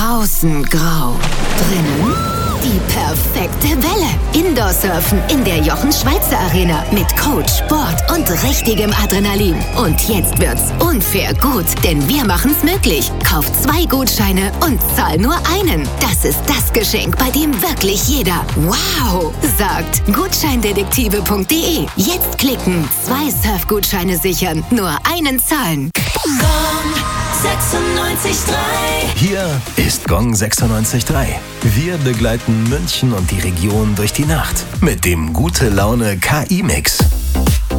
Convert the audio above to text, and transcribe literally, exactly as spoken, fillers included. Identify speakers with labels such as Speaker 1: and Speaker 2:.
Speaker 1: Draußen grau, drinnen die perfekte Welle. Indoor-Surfen in der Jochen-Schweizer Arena mit Coach, Sport und richtigem Adrenalin. Und jetzt wird's unfair gut, denn wir machen's möglich. Kauf zwei Gutscheine und zahl nur einen. Das ist das Geschenk, bei dem wirklich jeder Wow sagt. Gutscheindetektive punkt de. Jetzt klicken, zwei Surfgutscheine sichern, nur einen zahlen.
Speaker 2: Gong sechsundneunzig Komma drei.
Speaker 3: Hier ist Gong sechsundneunzig Komma drei. Wir begleiten München und die Region durch die Nacht mit dem Gute Laune K I-Mix.